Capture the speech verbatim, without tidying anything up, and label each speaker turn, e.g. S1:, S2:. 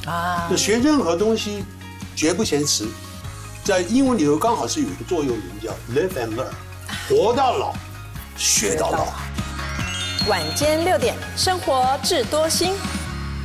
S1: 啊。
S2: 就学任何东西绝不嫌迟，在英文里头刚好是有一个座右铭叫 “live and learn”， 活到老，学到老。
S1: 晚间六点，生活智多星。